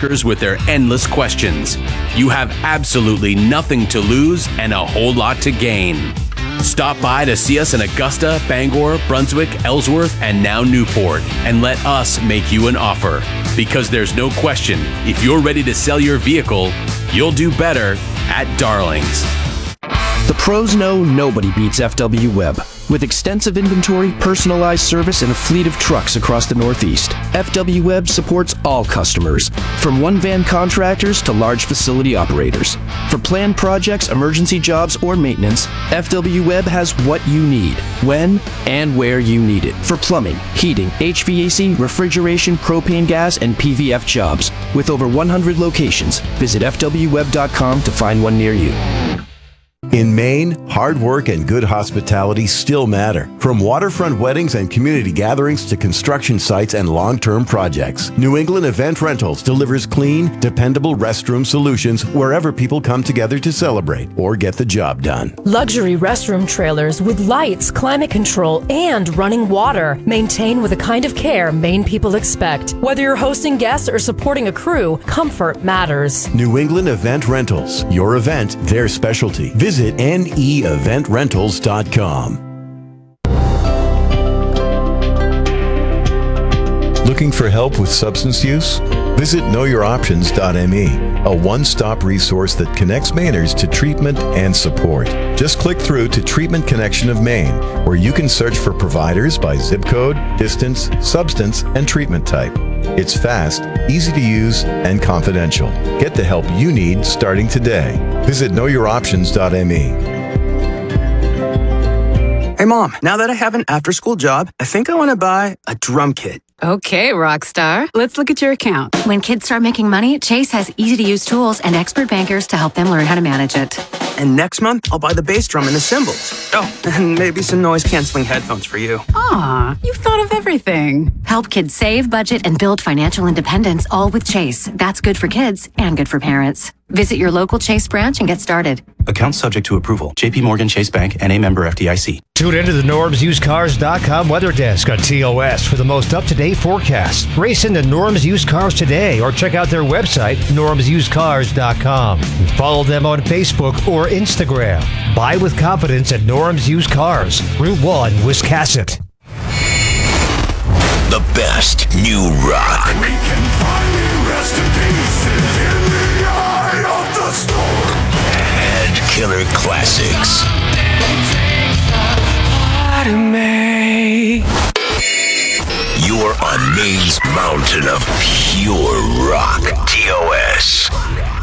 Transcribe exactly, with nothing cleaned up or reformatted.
truckers with their endless questions. You have absolutely nothing to lose and a whole lot to gain. Stop by to see us in Augusta, Bangor, Brunswick, Ellsworth, and now Newport, and let us make you an offer. Because there's no question, if you're ready to sell your vehicle, you'll do better at Darling's. The pros know nobody beats F W Web. With extensive inventory, personalized service, and a fleet of trucks across the Northeast, F W Web supports all customers, from one-van contractors to large facility operators. For planned projects, emergency jobs, or maintenance, F W Web has what you need, when and where you need it. For plumbing, heating, H V A C, refrigeration, propane gas, and P V F jobs. With over one hundred locations, visit F W web dot com to find one near you. In Maine, hard work and good hospitality still matter. From waterfront weddings and community gatherings to construction sites and long-term projects, New England Event Rentals delivers clean, dependable restroom solutions wherever people come together to celebrate or get the job done. Luxury restroom trailers with lights, climate control, and running water. Maintained with the kind of care Maine people expect. Whether you're hosting guests or supporting a crew, comfort matters. New England Event Rentals. Your event, their specialty. Visit N E event rentals dot com. Looking for help with substance use? Visit know your options dot m e, a one-stop resource that connects Mainers to treatment and support. Just click through to Treatment Connection of Maine, where you can search for providers by zip code, distance, substance, and treatment type. It's fast, easy to use, and confidential. Get the help you need starting today. Visit know your options dot m e. Hey, Mom, now that I have an after-school job, I think I want to buy a drum kit. Okay, Rockstar. Let's look at your account. When kids start making money, Chase has easy-to-use tools and expert bankers to help them learn how to manage it. And next month, I'll buy the bass drum and the cymbals. Oh, and maybe some noise-canceling headphones for you. Aw, you've thought of everything. Help kids save, budget, and build financial independence, all with Chase. That's good for kids and good for parents. Visit your local Chase branch and get started. Account subject to approval. J P Morgan Chase Bank and a member F D I C. Tune into the Norms Used Cars dot com weather desk on T O S for the most up-to-date forecast. Race into Norms Used Cars today or check out their website, Norms Used Cars dot com. And follow them on Facebook or Instagram. Buy with confidence at Norms Used Cars, Route one, Wiscasset. The best new rock. We can finally rest in peace in the eye of the storm. And killer classics. Part of me. You're on Maine's mountain of pure rock.